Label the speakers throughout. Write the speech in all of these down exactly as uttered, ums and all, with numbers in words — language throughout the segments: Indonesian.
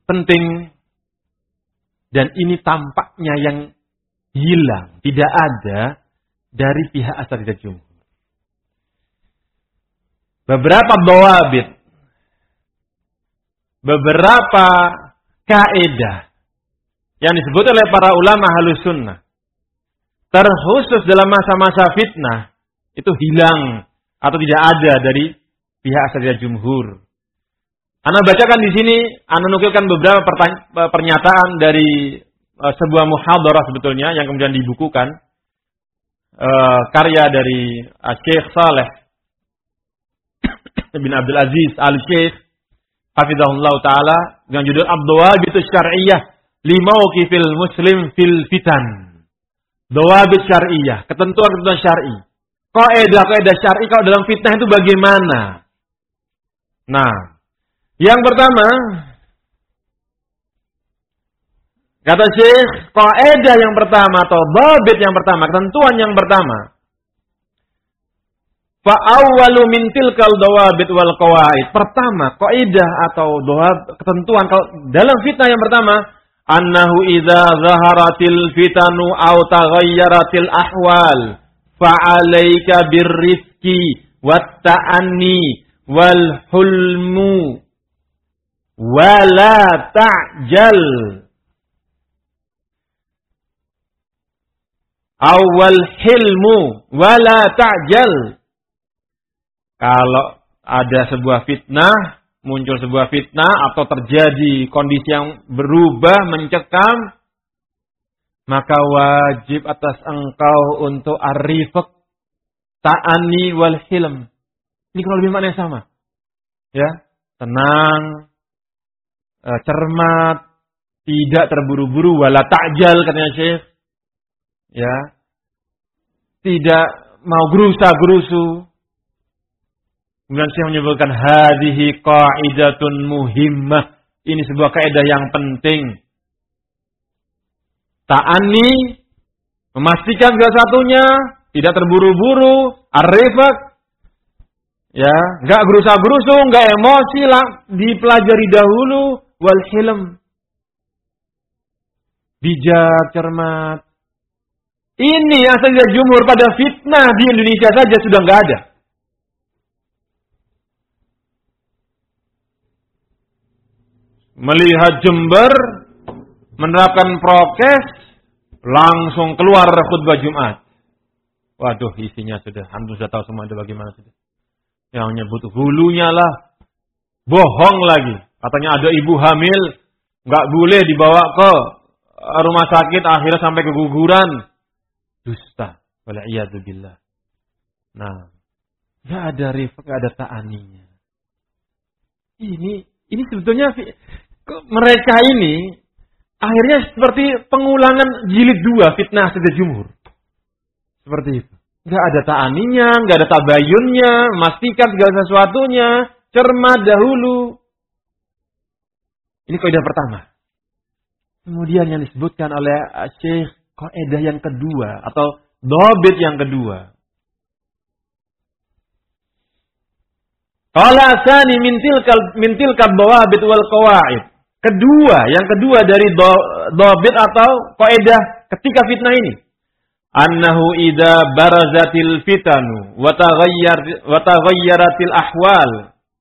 Speaker 1: penting. Dan ini tampaknya yang hilang, tidak ada dari pihak Asatidzatul Jumhur. Beberapa dhawabit, beberapa kaidah yang disebut oleh para ulama Ahlus Sunnah, terkhusus dalam masa-masa fitnah, itu hilang atau tidak ada dari pihak Asatidzatul Jumhur. Ana bacakan di sini, ana nukilkan beberapa pernyataan dari uh, sebuah muhadarah sebetulnya yang kemudian dibukukan, uh, karya dari uh, Syekh Saleh bin Abdul Aziz Al-Syekh hafizahullah taala dengan judul Ad-Dawabit Syar'iyyah li Mauqifil Muslim fil Fitan. Dawabit syar'iyyah, ketentuan-ketentuan syar'i. Kaidah-kaidah syar'i kalau dalam fitnah itu bagaimana? Nah, yang pertama, kata Syekh, kaidah yang pertama atau dhabit yang pertama, ketentuan yang pertama. Fa awwalu min tilkal dawabit wal qawaid. Pertama, kaidah atau dawab, ketentuan kalau dalam fitnah yang pertama, annahu idza zaharatil fitanu aw taghayyaratil ahwal fa 'alaika birrifqi wat ta'anni wal hulmu wala ta'jal. Awal hilmu wala ta'jal. Kalau ada sebuah fitnah, muncul sebuah fitnah atau terjadi kondisi yang berubah, mencekam, maka wajib atas engkau untuk ar-rifq, ta'ani wal hilm. Ini kalau lebih maknanya sama. Ya, tenang, cermat, tidak terburu-buru, wala ta'jal katanya Syekh. Ya. Tidak mau gerusa-gerusu. Kemudian Syekh menyebutkan hadhihi qa'idatun muhimmah. Ini sebuah kaidah yang penting. Ta'ani, memastikan segala satunya, tidak terburu-buru, ar-rifq, ya, enggak gerusa-gerusu, enggak emosi, lah, dipelajari dahulu, wal hilm. Bijak, cermat. Ini Asatidzatul Jumhur pada fitnah di Indonesia saja sudah enggak ada. Melihat Jember menerapkan prokes, langsung keluar khutbah Jumat. Waduh, isinya sudah, antum sudah tahu semua itu bagaimana sudah. Yang menyebut hulunya lah, bohong lagi. Katanya ada ibu hamil, nggak boleh dibawa ke rumah sakit, akhirnya sampai keguguran. Dusta, wal'iyadzubillah. Nah, nggak ada rifq, nggak ada ta'aninya. Ini, ini sebetulnya mereka ini akhirnya seperti pengulangan jilid dua fitnah Asatidzatul Jumhur. Seperti itu. Nggak ada ta'aninya, nggak ada tabayunnya, memastikan segala sesuatunya, cermat dahulu. Ini kaidah pertama. Kemudian yang disebutkan oleh Syekh, kaidah yang kedua atau dhabit yang kedua. Qala tsani min tilkal min tilkal dawabit wal qawaid. Kedua, yang kedua dari dhabit atau kaidah ketika fitnah ini. Annahu idza barazatil fitanu wa taghayyar wa taghayyaratil ahwal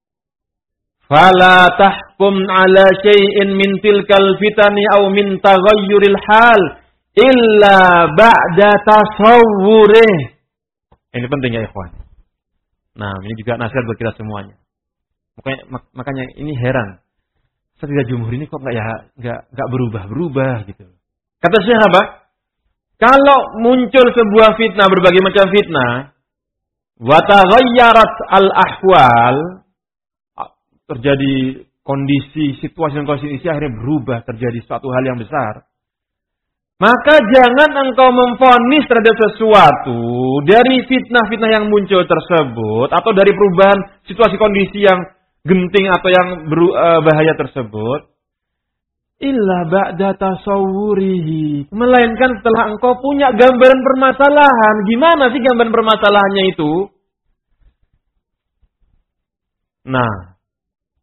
Speaker 1: fala tahkum ala syai'in min tilkal fitani aw min taghayyuril hal illa ba'da tasawwurih. Ini penting ya ikhwan. Nah, ini juga nasihat buat kita semuanya. Makanya, makanya ini heran. Asatidzatul Jumhur ini kok enggak ya enggak enggak berubah-berubah gitu. Kata Syekh apa? Kalau muncul sebuah fitnah, berbagai macam fitnah, wa taghayyarat al-ahwal, terjadi kondisi, situasi dan kondisi akhirnya berubah, terjadi suatu hal yang besar. Maka jangan engkau memvonis terhadap sesuatu dari fitnah-fitnah yang muncul tersebut atau dari perubahan situasi kondisi yang genting atau yang berbahaya tersebut. Illa ba'da tasawwurihi. Melainkan setelah engkau punya gambaran permasalahan. Gimana sih gambaran permasalahannya itu? Nah,